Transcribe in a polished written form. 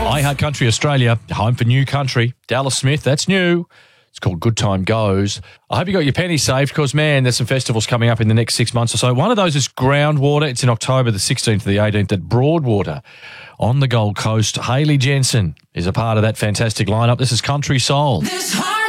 I Heart Country Australia, home for new country. Dallas Smith, that's new. It's called Good Time Goes. I hope you got your pennies saved because, man, there's some festivals coming up in the next 6 months or so. One of those is Groundwater. It's in October the 16th to the 18th at Broadwater on the Gold Coast. Hayley Jensen is a part of that fantastic lineup. This is Country Soul.